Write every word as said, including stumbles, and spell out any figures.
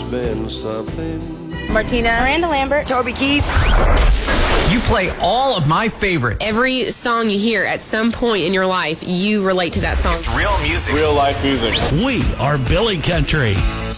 been something. Martina, Miranda Lambert, Toby Keith. You play all of my favorites. Every song you hear at some point in your life, you relate to that song. It's real music. Real life music. We are Billy Country.